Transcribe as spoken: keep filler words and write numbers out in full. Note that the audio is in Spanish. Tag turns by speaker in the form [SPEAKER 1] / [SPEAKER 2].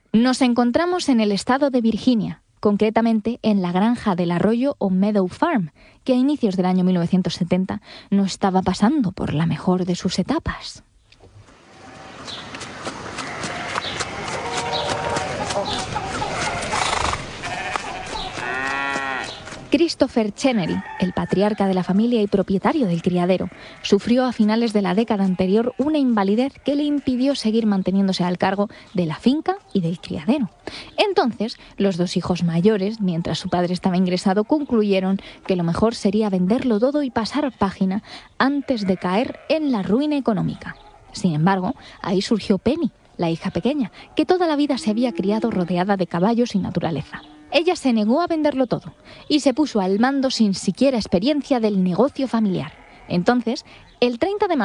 [SPEAKER 1] Nos encontramos en el estado de Virginia, concretamente en la granja del Arroyo o Meadow Farm, que a inicios del año mil novecientos setenta no estaba pasando por la mejor de sus etapas. Christopher Chenery, el patriarca de la familia y propietario del criadero, sufrió a finales de la década anterior una invalidez que le impidió seguir manteniéndose al cargo de la finca y del criadero. Entonces, los dos hijos mayores, mientras su padre estaba ingresado, concluyeron que lo mejor sería venderlo todo y pasar página antes de caer en la ruina económica. Sin embargo, ahí surgió Penny, la hija pequeña, que toda la vida se había criado rodeada de caballos y naturaleza. Ella se negó a venderlo todo y se puso al mando sin siquiera experiencia del negocio familiar. Entonces, el treinta de